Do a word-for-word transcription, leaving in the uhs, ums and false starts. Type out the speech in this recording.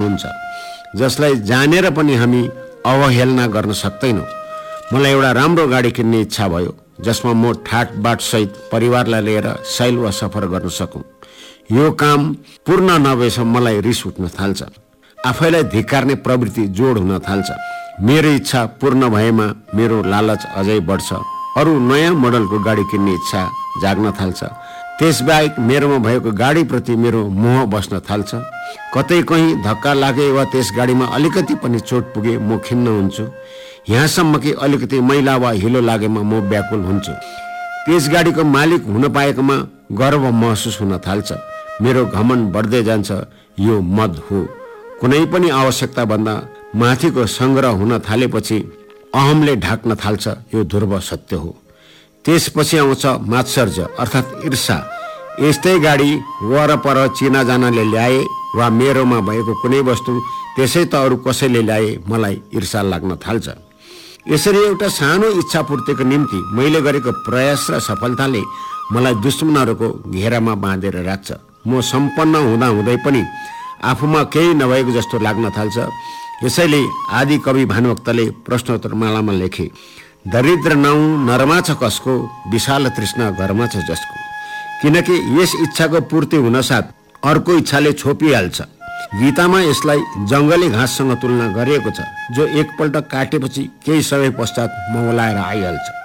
हुन्छ जसलाई जानेर पनि हामी अवहेलना गर्न सक्दैनौँ। मलाई एउटा राम्रो गाडी किन्ने इच्छा भयो जसमा म ठाटबाट सहित परिवारलाई लिएर सैल वा सफर गर्न सकौँ। यो काम पूर्ण नभएसम्म मलाई रिस उठ्न थाल्छ, आफैलाई धिक्कार्ने प्रवृत्ति जोड हुन थाल्छ। मेरो इच्छा पूर्ण भएमा मेरो लालच अझै बढ्छ, अरू नयाँ मोडलको गाडी किन्ने इच्छा जाग्न थाल्छ। त्यसबाहेक मेरोमा भएको गाडीप्रति मेरो मोह बस्न थाल्छ। कतै कहीँ धक्का लागे वा त्यस गाडीमा अलिकति पनि चोट पुगे म खिन्न हुन्छु। यहाँसम्म कि अलिकति मैला वा हिलो लागेमा म व्याकुल हुन्छु। त्यस गाडीको मालिक हुन पाएकोमा गर्व महसुस हुन थाल्छ। मेरो घमण्ड बढ्दै जान्छ। यो मद हो। कुनै पनि आवश्यकताभन्दा माथिको सङ्ग्रह हुन थालेपछि अहमले ढाक्न थाल्छ। यो ध्रुव सत्य हो। त्यसपछि आउँछ मात्सर्य अर्थात् ईर्षा। यस्तै गाडी वरपर चिनाजानाले ल्याए वा मेरोमा भएको कुनै वस्तु त्यसै त अरू कसैले ल्याए मलाई ईर्षा लाग्न थाल्छ। यसरी एउटा सानो इच्छा पूर्तिको निम्ति मैले गरेको प्रयास र सफलताले मलाई दुश्मनहरूको घेरामा बाँधेर राख्छ। म सम्पन्न हुँदा हुँदै पनि आफूमा केही नभएको जस्तो लाग्न थाल्छ। यसैले आदि कवि भानुभक्तले प्रश्नोत्तरमालामा लेखे, दरिद्र नाउँ नरमा छ कसको, विशाल तृष्णा घरमा छ जसको। किनकि यस इच्छाको पूर्ति हुनसाथ अर्को इच्छाले छोपिहाल्छ। गीतामा यसलाई जङ्गली घाँससँग तुलना गरिएको छ, जो एकपल्ट काटेपछि केही समय पश्चात मौलाएर आइहाल्छ।